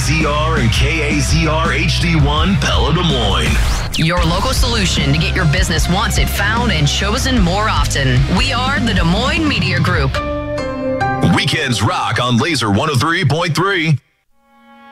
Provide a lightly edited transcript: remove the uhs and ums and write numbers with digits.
KAZR and KAZR HD1 Pella Des Moines. Your local solution to get your business wants it found and chosen more often. We are the Des Moines Media Group. Weekends rock on Laser 103.3.